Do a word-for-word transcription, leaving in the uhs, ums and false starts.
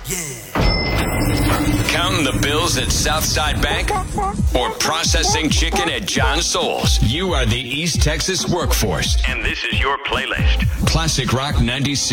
Counting the bills at Southside Bank or processing chicken at John Souls? You are the East Texas workforce. And this is your playlist. Classic Rock ninety-six.